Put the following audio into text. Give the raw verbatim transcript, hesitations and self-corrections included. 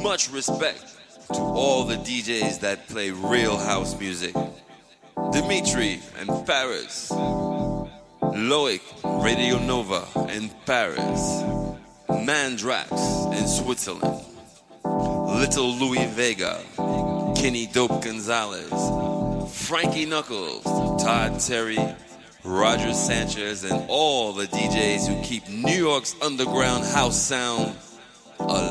much respect to all the D Js that play real house music. Dimitri and Paris, Loic, Radio Nova in Paris, Mandrax in Switzerland, Little Louis Vega, Kenny Dope Gonzalez, Frankie Knuckles, Todd Terry, Roger Sanchez, and all the D Js who keep New York's underground house sound alive.